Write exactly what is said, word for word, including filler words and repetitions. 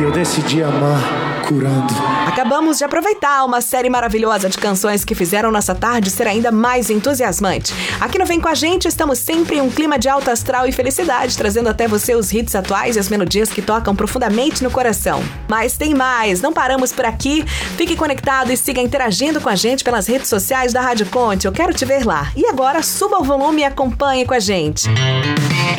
E eu decidi amar curando. Acabamos de aproveitar uma série maravilhosa de canções que fizeram nossa tarde ser ainda mais entusiasmante. Aqui no Vem Com a Gente estamos sempre em um clima de alto astral e felicidade, trazendo até você os hits atuais e as melodias que tocam profundamente no coração. Mas tem mais, não paramos por aqui. Fique conectado e siga interagindo com a gente pelas redes sociais da Rádio Conte. Eu quero te ver lá. E agora suba o volume e acompanhe com a gente.